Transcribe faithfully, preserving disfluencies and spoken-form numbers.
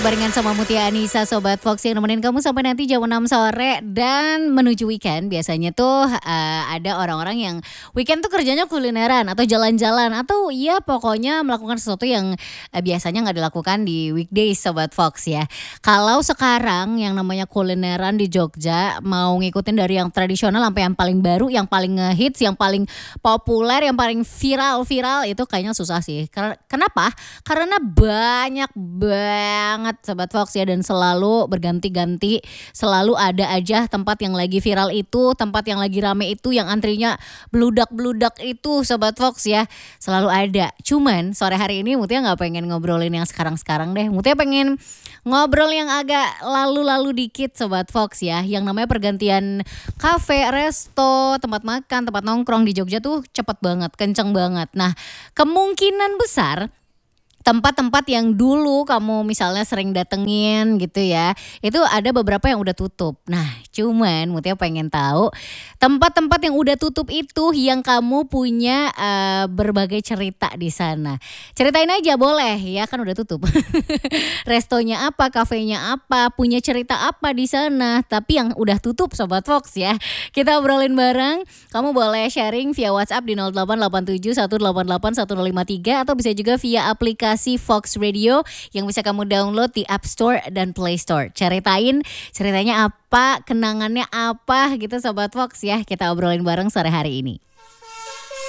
Barengan sama Mutia Anissa, Sobat Fox yang nemenin kamu sampai nanti jam enam sore dan menuju weekend. Biasanya tuh uh, ada orang-orang yang weekend tuh kerjanya kulineran atau jalan-jalan atau ya pokoknya melakukan sesuatu yang uh, biasanya nggak dilakukan di weekdays, Sobat Fox ya. Kalau sekarang yang namanya kulineran di Jogja mau ngikutin dari yang tradisional sampai yang paling baru, yang paling ngehits, yang paling populer, yang paling viral-viral itu kayaknya susah sih. Kenapa? Karena banyak banget Sobat Fox ya, dan selalu berganti-ganti, selalu ada aja tempat yang lagi viral itu, tempat yang lagi rame itu, yang antrinya bludak-bludak itu Sobat Fox ya, selalu ada. Cuman sore hari ini Mutia gak pengen ngobrolin yang sekarang-sekarang deh, Mutia pengen ngobrol yang agak lalu-lalu dikit Sobat Fox ya, yang namanya pergantian kafe, resto, tempat makan, tempat nongkrong di Jogja tuh cepet banget, kenceng banget. Nah kemungkinan besar tempat-tempat yang dulu kamu misalnya sering datengin gitu ya, itu ada beberapa yang udah tutup. Nah cuman Mutia pengen tahu tempat-tempat yang udah tutup itu yang kamu punya uh, berbagai cerita di sana. Ceritain aja boleh ya, kan udah tutup. Restonya apa, kafenya apa, punya cerita apa di sana, tapi yang udah tutup Sobat Fox ya. Kita obrolin bareng, kamu boleh sharing via WhatsApp di nol delapan delapan tujuh satu delapan delapan satu nol lima tiga atau bisa juga via aplikasi Fox Radio yang bisa kamu download di App Store dan Play Store. Ceritain ceritanya apa, kenangannya apa gitu Sobat Fox ya. Kita obrolin bareng sore hari ini.